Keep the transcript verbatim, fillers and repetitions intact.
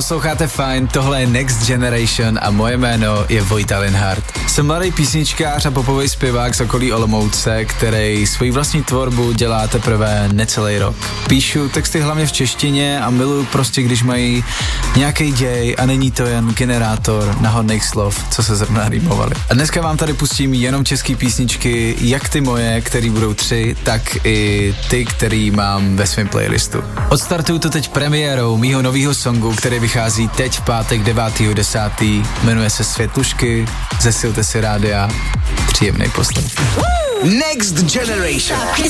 Posloucháte fajn, tohle je Next Generation a moje jméno je Vojta Linhart. Jsem mladý písničkář a popový zpěvák z okolí Olomouce, který svoji vlastní tvorbu dělá teprve necelý rok. Píšu texty hlavně v češtině a miluju prostě, když mají nějaký děj a není to jen generátor náhodných slov, co se zrovna rýmovali. A dneska vám tady pustím jenom český písničky, jak ty moje, který budou tři, tak i ty, který mám ve svém playlistu. Odstartuju to teď premiérou mýho novýho songu, který vychází teď v pátek devátého desátého Jmenuje se Světlušky, zesilte si rádia, příjemnej poslech. Next Generation.